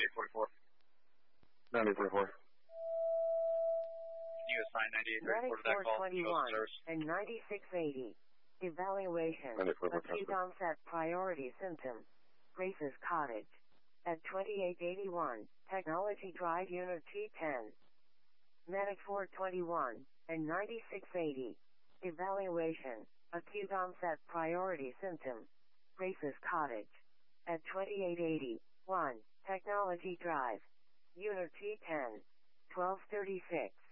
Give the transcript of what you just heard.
9844. 9844. You assign 9844 to that call. 9421 and 9680. Evaluation. 9444. Acute onset priority symptom. Grace's Cottage. At 2881, Technology Drive Unit T10. Medic 421 and 9680. Evaluation. Acute onset priority symptom. Grace's Cottage. At 2881, Technology Drive. Unit T10. 1236.